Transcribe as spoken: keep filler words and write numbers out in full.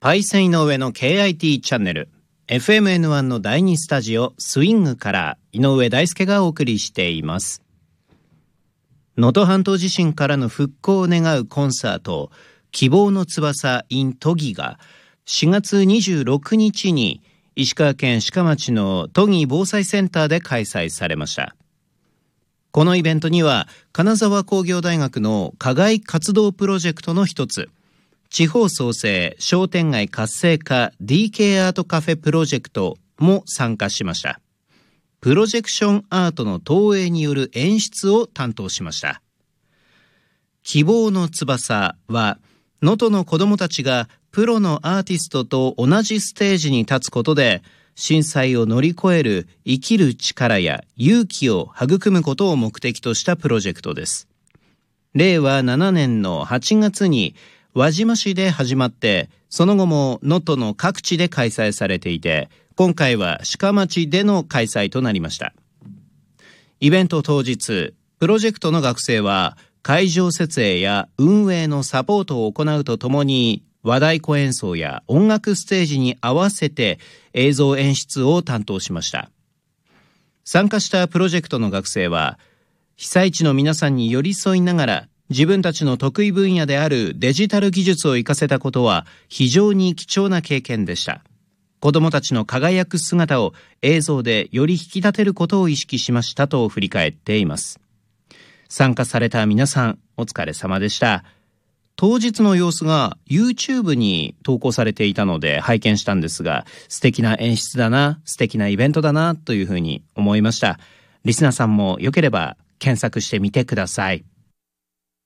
パイセン井上の ケーアイティー チャンネル エフエムエヌワン のだいにスタジオスイングから井上大輔がお送りしています。能登半島地震からの復興を願うコンサート希望の翼 in 都議がしがつにじゅうろくにちに石川県志賀町の都議防災センターで開催されました。このイベントには金沢工業大学の課外活動プロジェクトの一つ地方創生商店街活性化 ディーケー アートカフェプロジェクトも参加しました。プロジェクションアートの投影による演出を担当しました。希望の翼は能登の子どもたちがプロのアーティストと同じステージに立つことで震災を乗り越える生きる力や勇気を育むことを目的としたプロジェクトです。れいわななねんのはちがつに輪島市で始まってその後も能登の各地で開催されていて今回は志賀町での開催となりました。イベント当日プロジェクトの学生は会場設営や運営のサポートを行うとともに和太鼓演奏や音楽ステージに合わせて映像演出を担当しました。参加したプロジェクトの学生は被災地の皆さんに寄り添いながら自分たちの得意分野であるデジタル技術を活かせたことは非常に貴重な経験でした。子どもたちの輝く姿を映像でより引き立てることを意識しましたと振り返っています。参加された皆さんお疲れ様でした。当日の様子が YouTube に投稿されていたので拝見したんですが素敵な演出だな素敵なイベントだなというふうに思いました。リスナーさんもよければ検索してみてください。